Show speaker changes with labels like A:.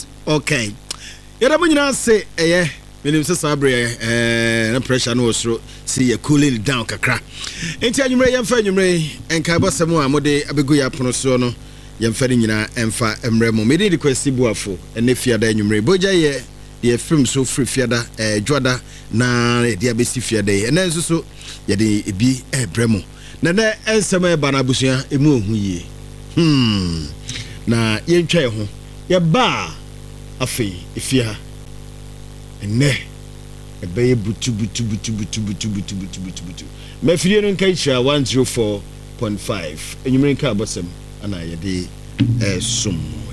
A: Yes, okay. Yada mo nyina say menim se sabre na pressure no osro see you cooling it down kakra. Enti anwumre yemfa anwumre enka bosem a mode abegu ya pono so no yemfa ni nyina emfa emre mo. Me dey request buafo ene fiada anwumre boja ye the film so free fiada dwada na de abesi fiada e na nso so ye de ebi bremo. Na na ensema e bana busua emu ohu yie. Na yentwa ho. Ye ba afei ifia ene ebeye butu mafiri no nkai chira 104.5 enyumre nka abosem ana ye de sum